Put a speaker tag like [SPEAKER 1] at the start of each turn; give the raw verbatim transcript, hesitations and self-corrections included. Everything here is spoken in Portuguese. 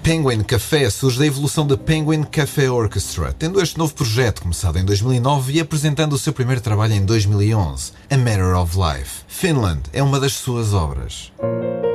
[SPEAKER 1] Penguin Café surge da evolução da Penguin Cafe Orchestra, tendo este novo projeto começado em dois mil e nove e apresentando o seu primeiro trabalho em dois mil e onze, A Matter of Life. Finland é uma das suas obras.